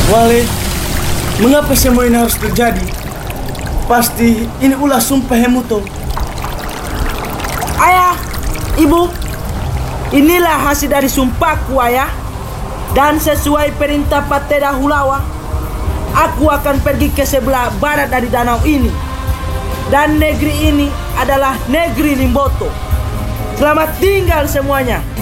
Wale, mengapa semua ini harus terjadi? Pasti ini ulah sumpah Hemuto. Ayah, ibu, inilah hasil dari sumpahku, ayah. Dan sesuai perintah Pateda Hulawa, aku akan pergi ke sebelah barat dari danau ini. Dan negeri ini adalah negeri Limboto. Selamat tinggal semuanya.